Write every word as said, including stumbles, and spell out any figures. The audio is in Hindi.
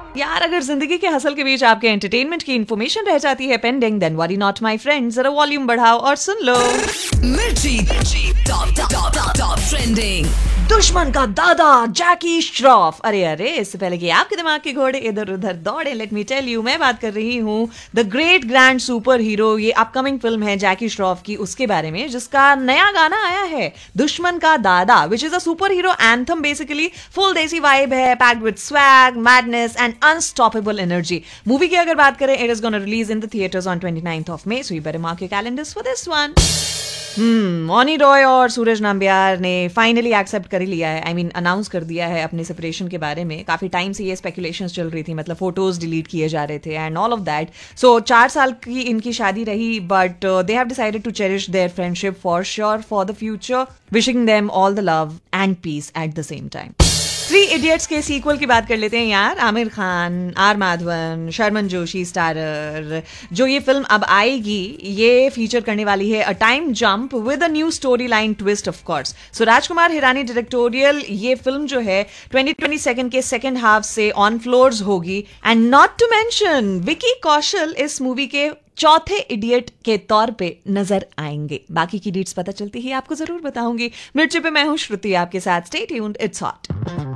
यार अगर जिंदगी के हसल के बीच आपके एंटरटेनमेंट की इन्फॉर्मेशन रह जाती है pending, then worry not my friend, जरा वॉल्यूम बढ़ाओ और सुन लो। मिर्ची टॉप टॉप टॉप ट्रेंडिंग। दुश्मन का दादा जैकी श्रॉफ। अरे अरे इससे पहले कि आपके दिमाग के घोड़े इधर उधर दौड़े, लेट मी टेल यू, मैं बात कर रही हूँ the great grand super hero, ये अपकमिंग फिल्म है जैकी श्रॉफ की, उसके बारे में, जिसका नया गाना आया है दुश्मन का दादा, which is a super hero anthem basically. Full देसी वाइब है, packed with swag, madness and unstoppable energy. Movie की अगर बात करें, it is gonna release in the theatres on twenty ninth of May, so you better mark your calendars for this one. हम्म मौनी रॉय और सूरज नंबियार ने फाइनली एक्सेप्ट कर ही लिया है, आई मीन अनाउंस कर दिया है अपने सेपरेशन के बारे में। काफी टाइम से ये स्पेकुलेशंस चल रही थी, मतलब फोटोज डिलीट किए जा रहे थे एंड ऑल ऑफ दैट। सो चार साल की इनकी शादी रही, but they have decided to cherish their friendship for sure for the future, wishing them all the love and piece at the same time. Three idiots के सीक्वल की बात कर लेते हैं यार। आमिर खान, आर माधवन, शर्मन जोशी स्टारर जो ये फिल्म अब आएगी, ये फीचर करने वाली है a time jump with a new story line twist of course. So Rajkumar Hirani directorial ये फिल्म जो है ट्वेंटी ट्वेंटी सेकंड के सेकंड हाफ से ऑन फ्लोर्स होगी, and not to mention Vicky Kaushal इस मूवी के चौथे इडियट के तौर पे नजर आएंगे। बाकी की डीट्स पता चलती ही आपको जरूर बताऊंगी। मिर्ची पे मैं हूं श्रुति आपके साथ, स्टे ट्यून्ड, इट्स हॉट।